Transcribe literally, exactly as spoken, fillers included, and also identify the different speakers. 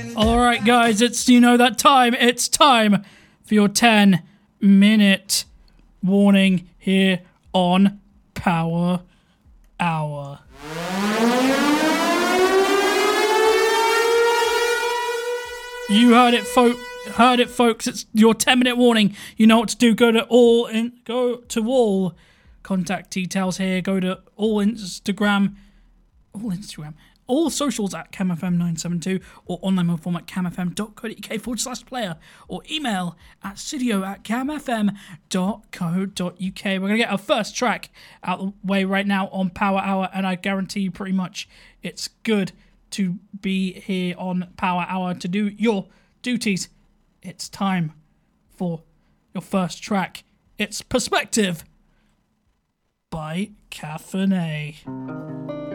Speaker 1: Alright guys, it's, you know, that time. It's time for your ten minute warning here on Power Hour. You heard it, folk. Heard it, folks. It's your ten minute warning. You know what to do. Go to all in. Go to all contact details here. Go to all Instagram. All Instagram. All socials at cam f m nine seven two or online mode form at camfm.co.uk forward slash player or email at studio at camfm.co.uk. We're going to get our first track out of the way right now on Power Hour, and I guarantee you pretty much it's good to be here on Power Hour to do your duties. It's time for your first track. It's Perspective by Caffeine.